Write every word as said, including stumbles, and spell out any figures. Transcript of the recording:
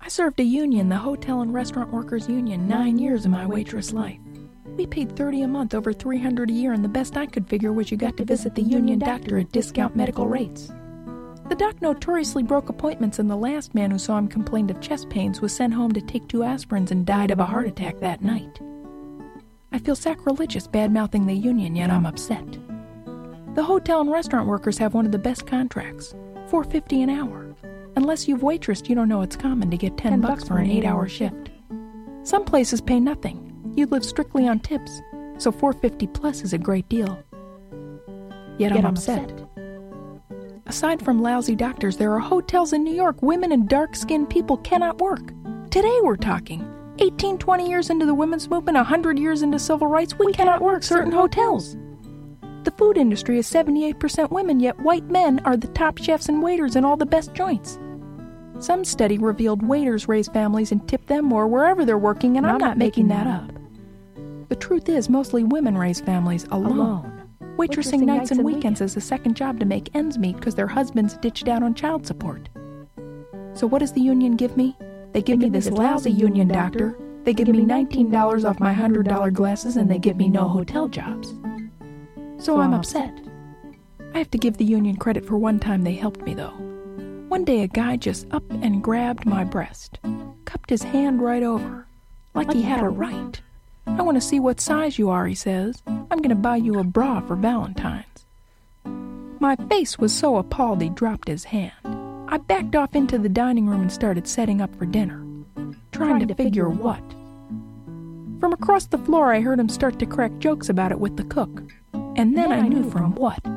I served a union, the Hotel and Restaurant Workers Union, nine years of my waitress life. We paid thirty dollars a month, over three hundred dollars a year, and the best I could figure was you got to visit the union doctor at discount medical rates. The doc notoriously broke appointments, and the last man who saw him complained of chest pains was sent home to take two aspirins and died of a heart attack that night. I feel sacrilegious bad-mouthing the union, yet I'm upset. The hotel and restaurant workers have one of the best contracts, four dollars and fifty cents an hour. Unless you've waitressed, you don't know it's common to get ten bucks for an eight-hour shift. Some places pay nothing. You live strictly on tips, so four dollars and fifty cents plus is a great deal. Yet I'm, Yet I'm upset. upset. Aside from lousy doctors, there are hotels in New York women and dark-skinned people cannot work. Today we're talking. eighteen, twenty years into the women's movement, one hundred years into civil rights, we, we cannot work certain hotels. The food industry is seventy-eight percent women, yet white men are the top chefs and waiters in all the best joints. Some study revealed waiters raise families and tip them more wherever they're working, and I'm, I'm not making that up. The truth is, mostly women raise families alone. alone. Waitressing, Waitressing nights and weekends is a second job to make ends meet because their husbands ditched out on child support. So what does the union give me? They give they me this lousy union doctor, doctor. They give me nineteen dollars off my one hundred dollars glasses, and they give me no hotel jobs. So I'm upset. I have to give the union credit for one time they helped me, though. One day a guy just up and grabbed my breast, cupped his hand right over, like, like he had a right. I want to see what size you are, he says. I'm going to buy you a bra for Valentine's. My face was so appalled he dropped his hand. I backed off into the dining room and started setting up for dinner, trying, trying to, to figure, figure what. From across the floor I heard him start to crack jokes about it with the cook. And then, then I knew from what.